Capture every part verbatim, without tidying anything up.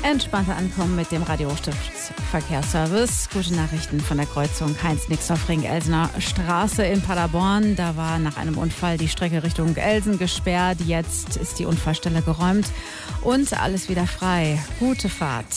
Entspannter ankommen mit dem Radio-Stift Verkehrsservice. Gute Nachrichten von der Kreuzung Heinz-Nixdorf-Ring-Elsener Straße in Paderborn. Da war nach einem Unfall die Strecke Richtung Elsen gesperrt. Jetzt ist die Unfallstelle geräumt und alles wieder frei. Gute Fahrt.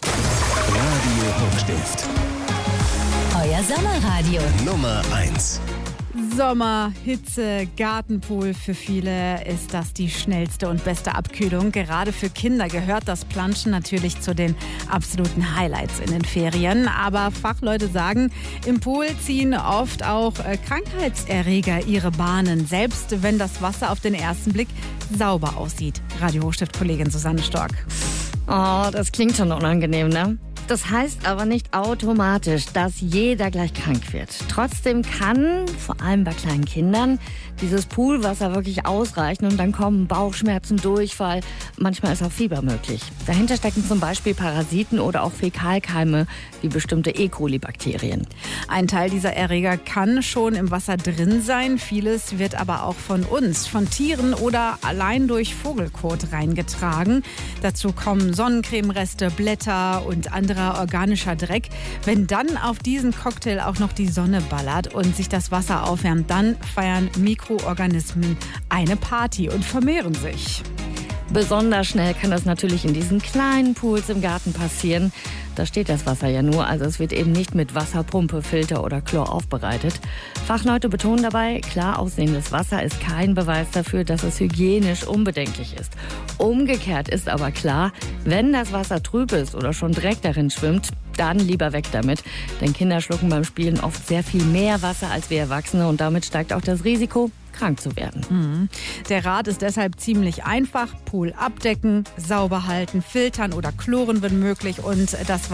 Radio Hochstift. Euer Sommerradio. Nummer eins. Sommer, Hitze, Gartenpool. Für viele ist das die schnellste und beste Abkühlung. Gerade für Kinder gehört das Planschen natürlich zu den absoluten Highlights in den Ferien. Aber Fachleute sagen, im Pool ziehen oft auch Krankheitserreger ihre Bahnen, selbst wenn das Wasser auf den ersten Blick sauber aussieht. Radio Hochstift-Kollegin Susanne Stork. Oh, das klingt schon unangenehm, ne? Das heißt aber nicht automatisch, dass jeder gleich krank wird. Trotzdem kann, vor allem bei kleinen Kindern, dieses Poolwasser wirklich ausreichen und dann kommen Bauchschmerzen, Durchfall. Manchmal ist auch Fieber möglich. Dahinter stecken zum Beispiel Parasiten oder auch Fäkalkeime wie bestimmte E. coli-Bakterien. Ein Teil dieser Erreger kann schon im Wasser drin sein. Vieles wird aber auch von uns, von Tieren oder allein durch Vogelkot reingetragen. Dazu kommen Sonnencremereste, Blätter und andere organischer Dreck. Wenn dann auf diesen Cocktail auch noch die Sonne ballert und sich das Wasser aufwärmt, dann feiern Mikroorganismen eine Party und vermehren sich. Besonders schnell kann das natürlich in diesen kleinen Pools im Garten passieren. Da steht das Wasser ja nur, also es wird eben nicht mit Wasserpumpe, Filter oder Chlor aufbereitet. Fachleute betonen dabei, klar aussehendes Wasser ist kein Beweis dafür, dass es hygienisch unbedenklich ist. Umgekehrt ist aber klar, wenn das Wasser trüb ist oder schon Dreck darin schwimmt, dann lieber weg damit. Denn Kinder schlucken beim Spielen oft sehr viel mehr Wasser als wir Erwachsene und damit steigt auch das Risiko, krank zu werden. Mhm. Der Rat ist deshalb ziemlich einfach. Pool abdecken, sauber halten, filtern oder chloren, wenn möglich, und das